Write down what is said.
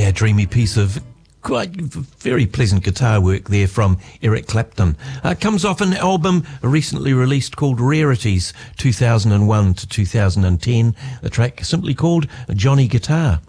Yeah, dreamy piece of quite very pleasant guitar work there from Eric Clapton. Comes off an album recently released called Rarities 2001 to 2010, a track simply called Johnny Guitar.